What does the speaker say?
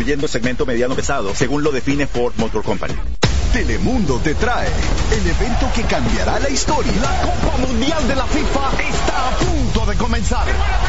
incluyendo segmento mediano pesado, según lo define Ford Motor Company. Telemundo te trae el evento que cambiará la historia. La Copa Mundial de la FIFA está a punto de comenzar.